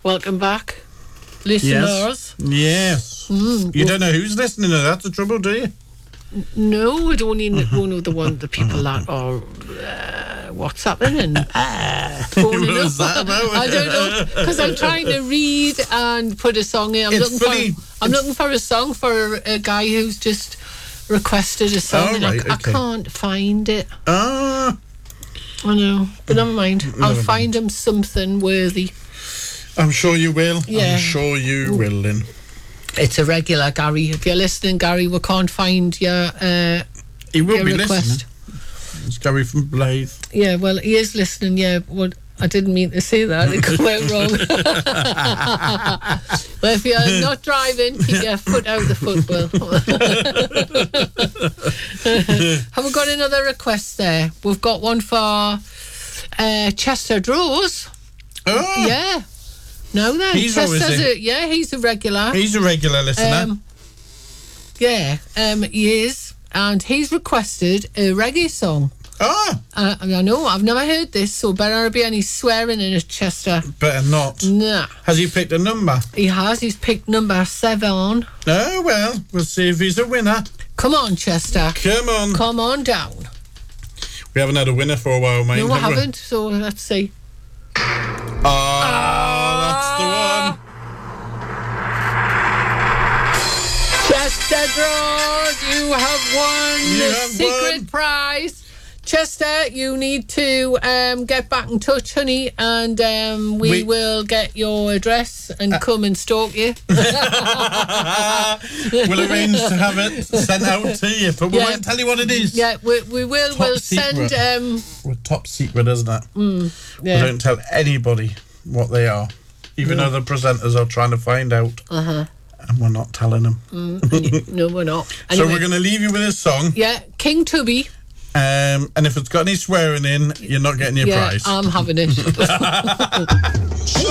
Welcome back, listeners. Yes. You don't know who's listening to That's the Trouble, do you? No, I don't even know the people that are WhatsApping and phoning What was up. that about? I don't know, because I'm trying to read and put a song in. I'm looking for a song for a guy who's just requested a song, and I can't find it. I know, but never mind. I'll find him something worthy. I'm sure you will. Yeah. I'm sure you will, Lynn. It's a regular, Gary. If you're listening, Gary, we can't find your He will your be request. listening. It's Gary from Blythe. Yeah, well, he is listening, yeah. Well, I didn't mean to say that. It come out wrong. Well, if you're not driving, keep your foot out the footwell. Have we got another request there? We've got one for Chester Drose. Oh! Yeah. No, then. He's he's a regular. He's a regular listener. He is. And he's requested a reggae song. Oh! I know, I've never heard this, so better be any swearing in it, Chester. Better not. Nah. Has he picked a number? He has. He's picked number 7. Oh, well, we'll see if he's a winner. Come on, Chester. Come on. Come on down. We haven't had a winner for a while, mate. No, I haven't, so let's see. That's the one. Chester Draws, you have won the secret prize. Chester, you need to get back in touch, honey, and we will get your address and come and stalk you. We'll arrange to have it sent out to you, but we won't tell you what it is. Yeah, we will. We'll secret. send... We're top secret, isn't it? Yeah. We don't tell anybody what they are, even though the presenters are trying to find out. And we're not telling them. No, we're not. Anyway, so we're going to leave you with this song. Yeah, King Tubby. And if it's got any swearing in, you're not getting your prize. I'm having it.